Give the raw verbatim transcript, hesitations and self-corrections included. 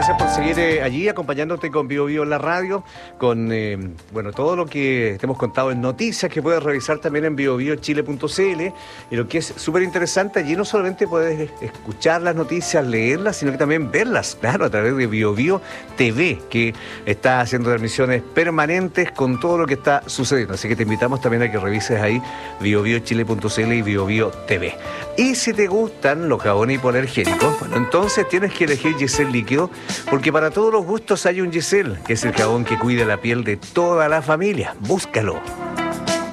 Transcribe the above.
gracias por seguir eh, allí acompañándote con Bio Bio en la radio, con eh, bueno, todo lo que te hemos contado en noticias que puedes revisar también en bio bio chile punto c l, y lo que es súper interesante, allí no solamente puedes escuchar las noticias, leerlas, sino que también verlas, claro, a través de Bio Bio T V, que está haciendo transmisiones permanentes con todo lo que está sucediendo, así que te invitamos también a que revises ahí bio bio chile punto c l y Bio Bio T V. Y si te gustan los jabones hipoalergénicos, bueno, entonces tienes que elegir Giselle Líquido, porque para todos los gustos hay un Giselle, que es el jabón que cuida la piel de toda la familia. Búscalo.